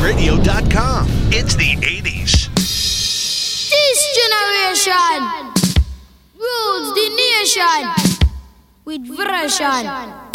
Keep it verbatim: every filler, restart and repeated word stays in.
radio dot com. It's the eighties. This generation rules the nation with version.